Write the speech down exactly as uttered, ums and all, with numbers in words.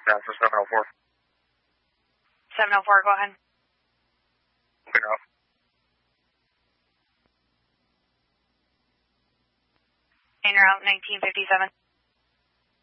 down for seven oh four. seven oh four, go ahead. Clear off. In or out, nineteen fifty-seven.